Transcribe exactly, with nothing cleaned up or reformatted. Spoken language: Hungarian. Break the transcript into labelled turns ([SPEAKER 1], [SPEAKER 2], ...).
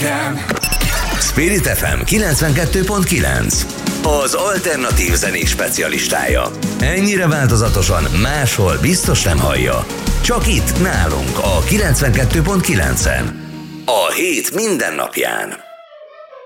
[SPEAKER 1] Pénteken
[SPEAKER 2] Spirit ef em kilencvenkettő pont kilenc, az alternatív zenés specialistája. Ennyire változatosan máshol biztos nem hallja. Csak itt nálunk a kilencvenkettő pont kilencen. A hét minden napján.